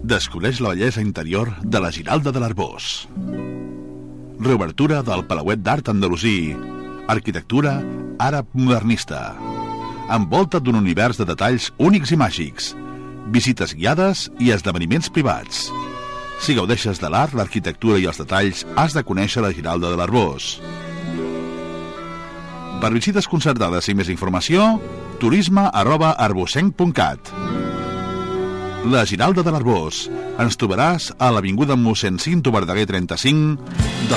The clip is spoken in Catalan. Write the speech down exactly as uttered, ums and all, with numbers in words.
Descobreix la bellesa interior de la Giralda de l'Arboç. Reobertura del Palauet d'Art Andalusí. Arquitectura àrab modernista. Envolta't d'un univers de detalls únics i màgics. Visites guiades i esdeveniments privats. Si gaudeixes de l'art, l'arquitectura i els detalls, has de conèixer la Giralda de l'Arboç. Per visites concertades i més informació, turisme arroba arbocenc punt cat. La Giralda de l'Arboç. Ens trobaràs a l'avinguda mossèn Cinto Verdaguer trenta-cinc del